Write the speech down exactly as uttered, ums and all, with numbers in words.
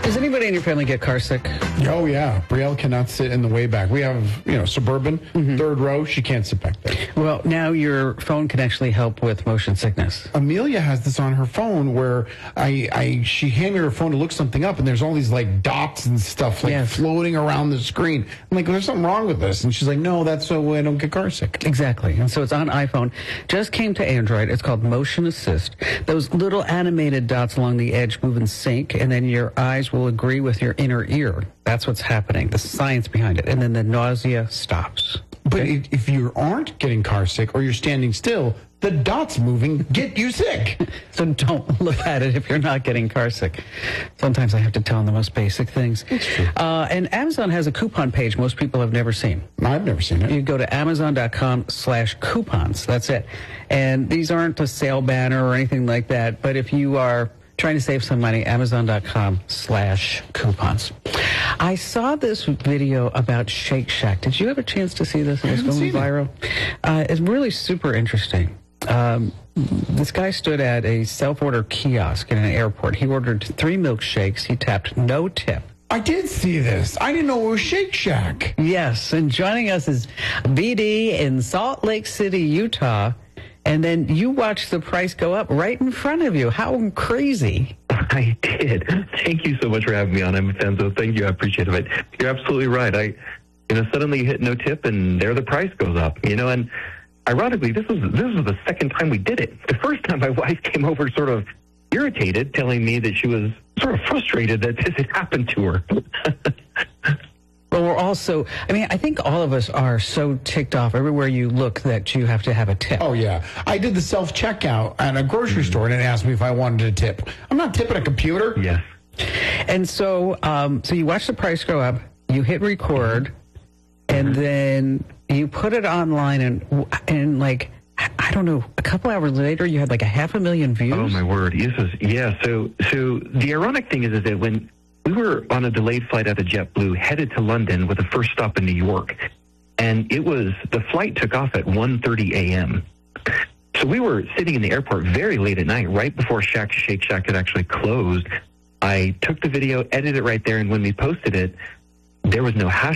Does anybody in your family get car sick? Oh, yeah. Brielle cannot sit in the way back. We have, you know, Suburban, mm-hmm. third row. She can't sit back there. Well, now your phone can actually help with motion sickness. Amelia has this on her phone where I, I she handed me her phone to look something up, and there's all these, like, dots and stuff, like, yes. floating around the screen. I'm like, there's something wrong with this. And she's like, no, that's so I don't get car sick. Exactly. And so it's on iPhone. Just came to Android. It's called Motion Assist. Those little animated dots along the edge move in sync, and then your eyes will agree with your inner ear. That's what's happening, the science behind it. And then the nausea stops. But Okay? if you aren't getting car sick or you're standing still, the dots moving get you sick. So don't look at it if you're not getting car sick. Sometimes I have to tell them the most basic things. That's true. Uh, and Amazon has a coupon page most people have never seen. I've never seen it. You go to amazon.com slash coupons. That's it. And these aren't a sale banner or anything like that. But if you are trying to save some money, amazon.com slash coupons. I saw this video about Shake Shack. Did you have a chance to see this? It was going viral. Uh, it's really super interesting. Um, this guy stood at a self-order kiosk in an airport. He ordered three milkshakes. He tapped no tip. I did see this. I didn't know it was Shake Shack. Yes, and joining us is B D in Salt Lake City, Utah. And then you watched the price go up right in front of you. How crazy. I did. Thank you so much for having me on. I'm a fan, so thank you. I appreciate it. You're absolutely right. I, you know, suddenly you hit no tip, and there the price goes up. You know, and ironically, this was this was the second time we did it. The first time my wife came over, sort of irritated, telling me that she was sort of frustrated that this had happened to her. But we're also, I mean, I think all of us are so ticked off everywhere you look that you have to have a tip. Oh, yeah. I did the self-checkout at a grocery mm-hmm. store, and it asked me if I wanted a tip. I'm not tipping a computer. Yes. And so, um, so you watch the price go up, you hit record, and mm-hmm. then you put it online, and and like, I don't know, a couple hours later, you had like a half a million views. Oh, my word. Yes, yeah. So, so the ironic thing is, is that when we were on a delayed flight out of JetBlue, headed to London with a first stop in New York. And it was, the flight took off at one thirty a.m. So we were sitting in the airport very late at night, right before Shack Shake Shack had actually closed. I took the video, edited it right there, and when we posted it, there was no hashtag.